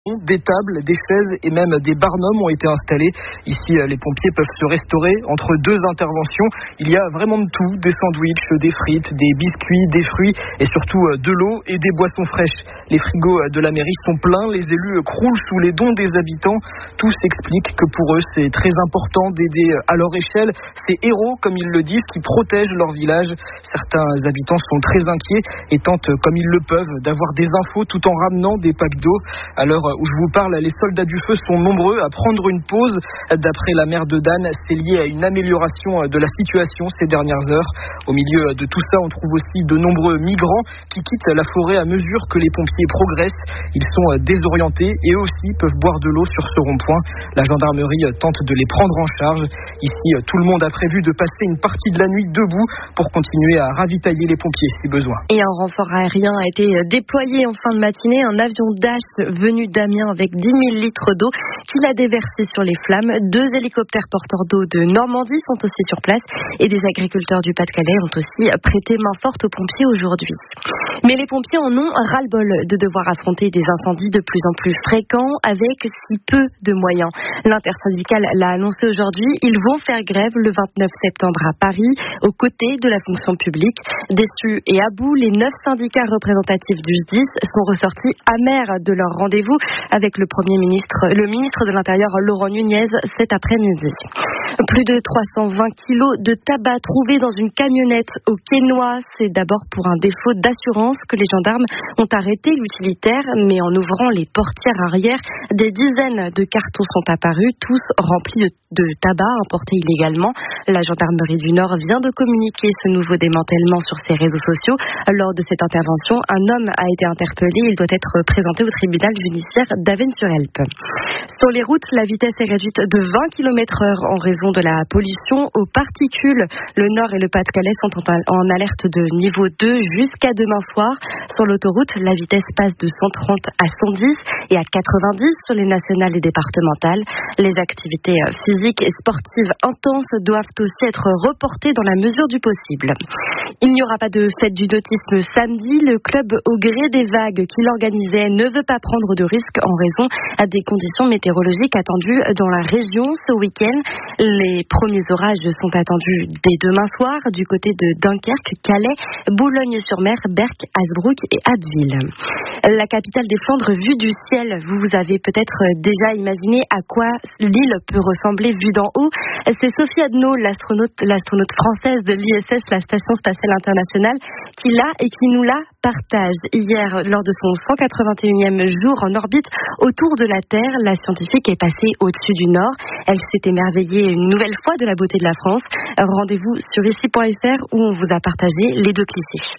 Des tables, des chaises et même des barnums ont été installés. Ici, les pompiers peuvent se restaurer entre deux interventions. Il y a vraiment de tout, des sandwichs, des frites, des biscuits, des fruits et surtout de l'eau et des boissons fraîches. Les frigos de la mairie sont pleins, les élus croulent sous les dons des habitants. Tous expliquent que pour eux, c'est très important d'aider à leur échelle ces héros, comme ils le disent, qui protègent leur village. Certains habitants sont très inquiets et tentent, comme ils le peuvent, d'avoir des infos tout en ramenant des packs d'eau. À l'heure où je vous parle, les soldats du feu sont nombreux à prendre une pause. D'après la maire de Dan, c'est lié à une amélioration de la situation ces dernières heures. Au milieu de tout ça, on trouve aussi de nombreux migrants qui quittent la forêt à mesure que les pompiers progressent. Ils sont désorientés et eux aussi peuvent boire de l'eau sur ce rond-point. La gendarmerie tente de les prendre en charge. Ici, tout le monde a prévu de passer une partie de la nuit debout pour continuer à ravitailler les pompiers si besoin. Et un renfort aérien a été déployé en fin de matinée. Un avion Dash venu d'Amiens avec 10 000 litres d'eau qu'il a déversé sur les flammes. 2 hélicoptères porteurs d'eau de Normandie sont aussi sur place et des agriculteurs du Pas-de-Calais ont aussi prêté main forte aux pompiers aujourd'hui. Mais les pompiers en ont ras-le-bol de devoir affronter des incendies de plus en plus fréquents avec si peu de moyens. L'intersyndicale l'a annoncé aujourd'hui. Ils vont faire grève le 29 septembre à Paris aux côtés de la fonction publique. Déçus et à bout, les 9 syndicats représentatifs du SDIS sont ressortis amers de leur rendez-vous avec le ministre de l'Intérieur Laurent Nunez cet après-midi. Plus de 320 kilos de tabac trouvés dans une camionnette au Quesnoy. C'est d'abord pour un défaut d'assurance que les gendarmes ont arrêté l'utilitaire, mais en ouvrant les portières arrière, des dizaines de cartons sont apparus, tous remplis de tabac importé illégalement. La gendarmerie du Nord vient de communiquer ce nouveau démantèlement sur ses réseaux sociaux. Lors de cette intervention, un homme a été interpellé. Il doit être présenté au tribunal judiciaire d'Avesnes-sur-Helpe. Sur les routes, la vitesse est réduite de 20 km/h en raison de la pollution aux particules. Le Nord et le Pas-de-Calais sont en alerte de niveau 2 jusqu'à demain soir. Sur l'autoroute, la vitesse passe de 130 à 110 et à 90 sur les nationales et départementales. Les activités physiques et sportives intenses doivent aussi être reportées dans la mesure du possible. Il n'y aura pas de fête du nautisme samedi. Le club Au Gré des Vagues qui l'organisait ne veut pas prendre de risques en raison des conditions météorologiques attendues dans la région ce week-end. Les premiers orages sont attendus dès demain soir du côté de Dunkerque, Calais, Boulogne-sur-Mer, Berck, Hazebrouck et Abbeville. La capitale des Flandres vue du ciel. Vous avez peut-être déjà imaginé à quoi l'île peut ressembler vue d'en haut. C'est Sophie Adno, l'astronaute française de l'ISS, la Station Spatiale Internationale, qui l'a et qui nous la partage. Hier, lors de son 181e jour en orbite autour de la Terre, la scientifique est passée au-dessus du Nord. Elle s'est émerveillée une nouvelle fois de la beauté de la France. Rendez-vous sur ici.fr où on vous a partagé les 2 clichés.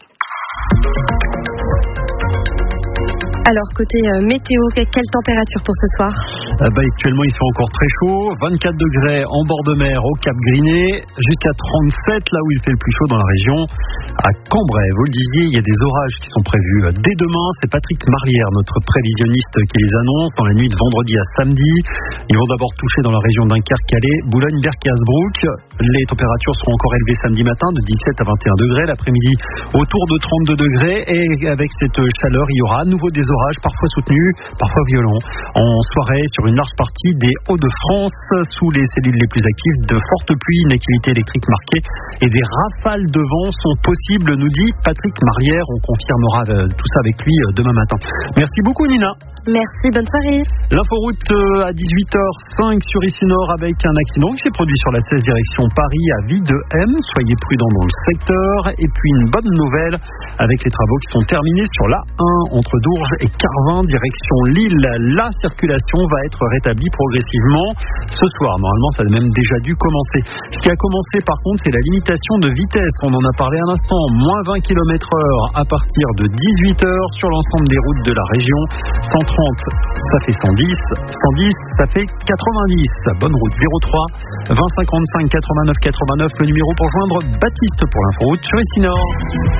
Alors, côté météo, quelle température pour ce soir ? Actuellement, il fait encore très chaud. 24 degrés en bord de mer au Cap Griné, jusqu'à 37 là où il fait le plus chaud dans la région. À Cambrai, vous le disiez, il y a des orages qui sont prévus dès demain. C'est Patrick Marlière, notre prévisionniste, qui les annonce dans la nuit de vendredi à samedi. Ils vont d'abord toucher dans la région Dunkerque, Calais, Boulogne, Berck et Hazebrouck. Les températures seront encore élevées samedi matin de 17 à 21 degrés. L'après-midi, autour de 32 degrés. Et avec cette chaleur, il y aura à nouveau des orages, parfois soutenus, parfois violents. En soirée, sur une large partie des Hauts-de-France, sous les cellules les plus actives, de fortes pluies, une activité électrique marquée et des rafales de vent sont possibles, nous dit Patrick Marlière. On confirmera tout ça avec lui demain matin. Merci beaucoup, Nina. Merci, bonne soirée. L'inforoute à 18h05 sur Ici Nord avec un accident qui s'est produit sur la 16 direction Paris à Vie-de-M. Soyez prudents dans le secteur. Et puis une bonne nouvelle avec les travaux qui sont terminés sur la 1 entre Dourges et Carvin, direction Lille. La circulation va être rétablie progressivement ce soir. Normalement, ça a même déjà dû commencer. Ce qui a commencé par contre, c'est la limitation de vitesse. On en a parlé un instant. Moins 20 km/h à partir de 18h sur l'ensemble des routes de la région. 130, ça fait 110. 110, ça fait 90. Bonne route. 03 20 55 89 89. Le numéro pour joindre Baptiste pour l'inforoute sur Ici Nord.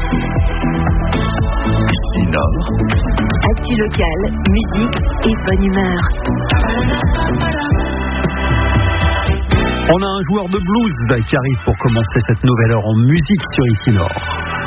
Ici Nord. Actu locale, musique et bonne humeur. On a un joueur de blues qui arrive pour commencer cette nouvelle heure en musique sur Ici Nord.